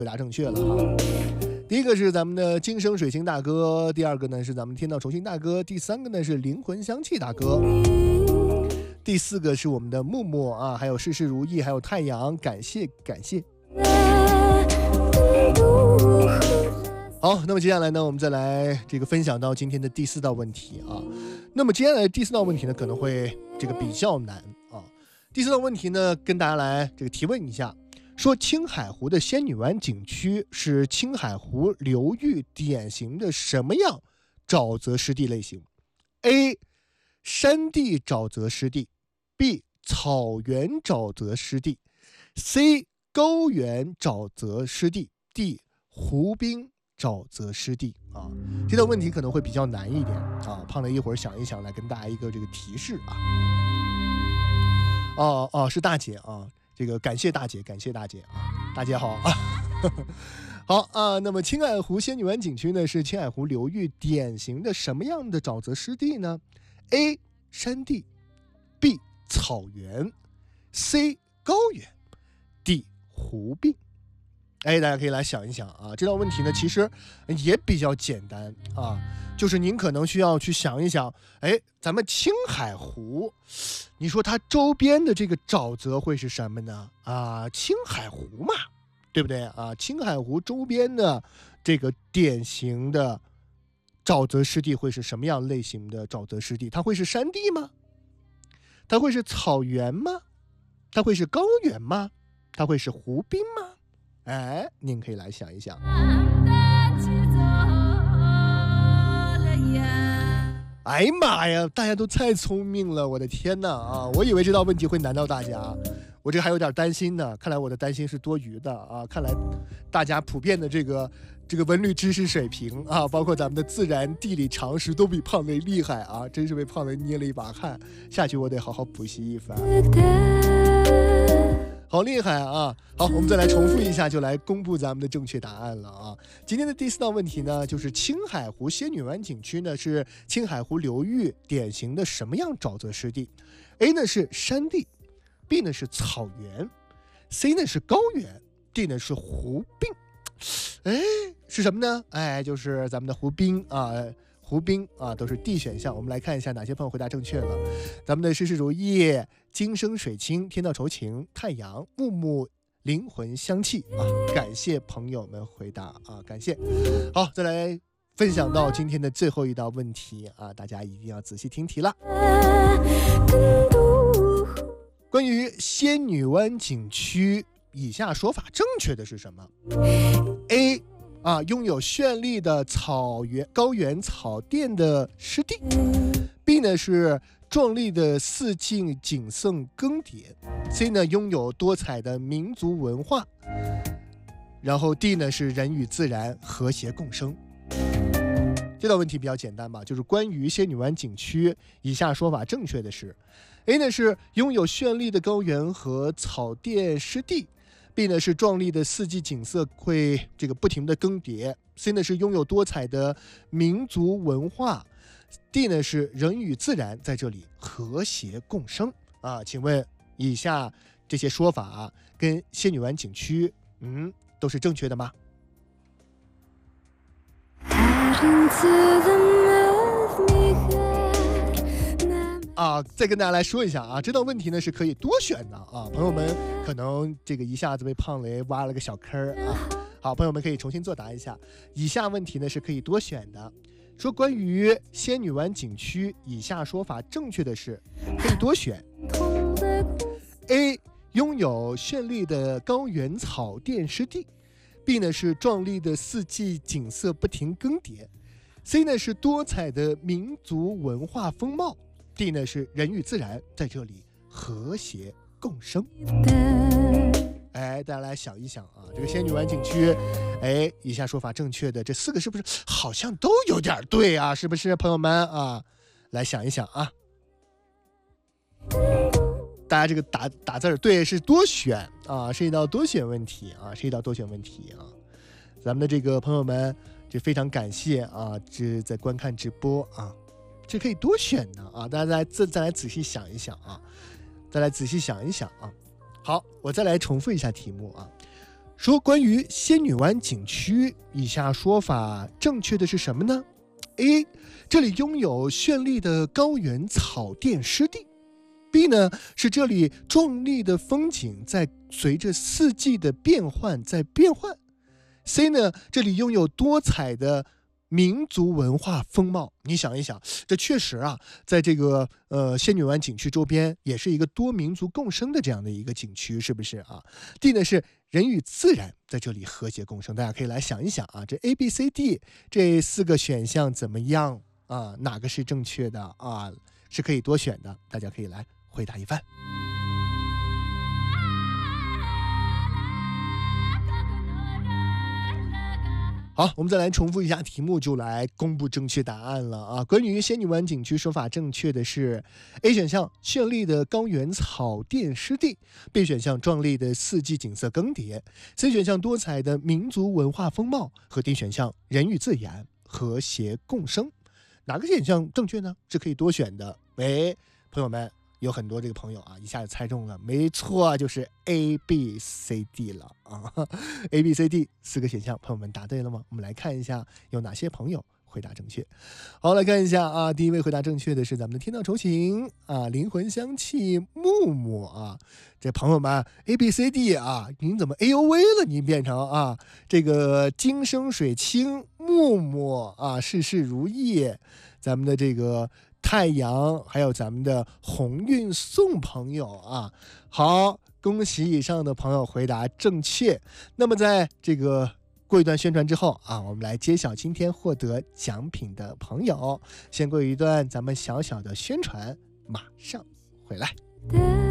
回答正确了啊。第一个是咱们的今生水星大哥，第二个呢是咱们天道酬勤大哥，第三个呢是灵魂香气大哥，第四个是我们的木木啊，还有事事如意，还有太阳，感谢感谢。好，那么接下来呢，我们再来这个分享到今天的第4道问题啊。那么接下来第4道问题呢，可能会这个比较难啊。第4道问题呢，跟大家来这个提问一下，说青海湖的仙女湾景区是青海湖流域典型的什么样沼泽湿地类型 ？A. 山地沼泽湿地 B. 草原沼泽湿地 C. 高原沼泽湿地 D. 湖滨沼泽湿地啊。这道问题可能会比较难一点啊，胖雷一会儿想一想来跟大家一个这个提示啊。是大姐啊，这个感谢大姐，感谢大姐啊，大姐好啊。好啊，那么青海湖仙女湾景区呢是青海湖流域典型的什么样的沼泽湿地呢？ A. 山地 B. 草原 C. 高原 D. 湖滨。大家可以来想一想啊，这道问题呢其实也比较简单啊，就是您可能需要去想一想，咱们青海湖，你说它周边的这个沼泽会是什么呢？啊，青海湖嘛，对不对啊？青海湖周边的这个典型的沼泽湿地会是什么样类型的沼泽湿地？它会是山地吗？它会是草原吗？它会是高原吗？它会是湖滨吗？您可以来想一想。哎呀妈呀，大家都太聪明了，我的天哪啊！我以为这道问题会难到大家，我这还有点担心呢。看来我的担心是多余的啊！看来大家普遍的这个文旅知识水平啊，包括咱们的自然地理常识都比胖雷厉害啊！真是为胖雷捏了一把汗，下去我得好好补习一番。好厉害啊！好，我们再来重复一下，就来公布咱们的正确答案了啊！今天的第4道问题呢，就是青海湖仙女湾景区呢是青海湖流域典型的什么样沼泽湿地 ？A 呢是山地 ，B 呢是草原 ，C 呢是高原 ，D 呢是湖滨。是什么呢？就是咱们的湖滨啊。湖滨啊，都是 D 选项。我们来看一下哪些朋友回答正确了。咱们的事事如意、今生水清、天道酬勤、太阳、木木、灵魂香气啊，感谢朋友们回答啊，感谢。好，再来分享到今天的最后一道问题啊，大家一定要仔细听题了。关于仙女湾景区，以下说法正确的是什么 ？A。拥有绚丽的高原草甸的湿地。B 呢是壮丽的四季景色更迭。C 呢拥有多彩的民族文化。然后 D 呢是人与自然和谐共生。这道问题比较简单吧，就是关于仙女湾景区，以下说法正确的是 A 呢是拥有绚丽的高原和草甸湿地。B 呢是壮丽的四季景色会这个不停的更迭。C 呢是拥有多彩的民族文化。D 呢是人与自然在这里和谐共生啊。请问以下这些说法跟仙女湾景区都是正确的吗？再跟大家来说一下啊，这道问题呢是可以多选的啊，朋友们可能这个一下子被胖雷挖了个小坑啊。好，朋友们可以重新作答一下，以下问题呢是可以多选的。说关于仙女湾景区，以下说法正确的是可以多选。A 拥有绚丽的高原草甸湿地。B 呢是壮丽的四季景色不停更迭。C 呢是多彩的民族文化风貌。D 呢是人与自然在这里和谐共生。大家来想一想啊，这个仙女湾景区，以下说法正确的这4个是不是好像都有点对啊？是不是朋友们啊？来想一想啊，大家这个打字对是多选啊，是一道多选问题啊，是一道多选问题啊。咱们的这个朋友们，这非常感谢啊，这在观看直播啊。这可以多选的啊，大家再来仔细想一想啊，再来仔细想一想啊。好，我再来重复一下题目啊， 说关于仙女湾景区，以下说法正确的是什么呢？ A. 这里拥有绚丽的高原草甸湿地。 B 呢，是这里壮丽的风景在随着四季的变换在变换。 C 呢，这里拥有多彩的民族文化风貌。你想一想，这确实啊，在这个仙女湾景区周边也是一个多民族共生的这样的一个景区，是不是啊？ D 呢，是人与自然在这里和谐共生。大家可以来想一想啊，这 A、B、C、D 这4个选项怎么样啊？哪个是正确的啊？是可以多选的，大家可以来回答一番。好，我们再来重复一下题目，就来公布正确答案了啊！关于仙女湾景区说法正确的是 A 选项绚丽的高原草甸湿地， B 选项壮丽的四季景色更迭， C 选项多彩的民族文化风貌，和 D 选项人与自然和谐共生。哪个选项正确呢？是可以多选的。朋友们，有很多这个朋友啊，一下子猜中了，没错，就是 A、B、C、D 了啊。A、B、C、D 4个选项，朋友们答对了吗？我们来看一下有哪些朋友回答正确。好，来看一下啊，第一位回答正确的是咱们的天道酬勤啊，灵魂香气木木啊。这朋友们 A、B、C、D 啊，您怎么 AOV 了？您变成啊这个金生水清木木啊，事事如意，咱们的这个太阳，还有咱们的鸿运宋朋友啊，好，恭喜以上的朋友回答正确。那么在这个过一段宣传之后啊，我们来揭晓今天获得奖品的朋友。先过一段咱们小小的宣传，马上回来。